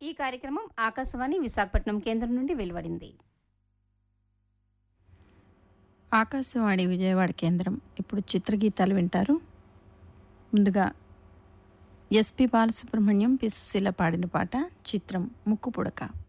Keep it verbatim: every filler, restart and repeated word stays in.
ఈ కార్యక్రమం ఆకాశవాణి విశాఖపట్నం కేంద్రం నుండి వెలువడింది. ఆకాశవాణి విజయవాడ కేంద్రం. ఇప్పుడు చిత్రగీతాలు వింటారు. ముందుగా ఎస్పి బాలసుబ్రహ్మణ్యం, పి సుశీల పాడిన పాట. చిత్రం ముక్కు పుడక.